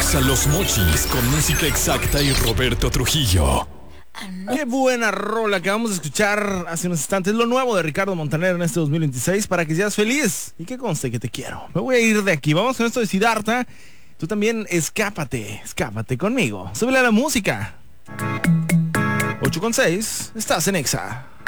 Bienvenidos a Los Mochis con música exacta y Roberto Trujillo. Qué buena rola que vamos a escuchar hace unos instantes. Lo nuevo de Ricardo Montaner en este 2026 para que seas feliz. Y que conste que te quiero. Me voy a ir de aquí. Vamos con esto de Siddhartha. Tú también escápate conmigo. Súbele a la música. 8:6. Estás en Exa.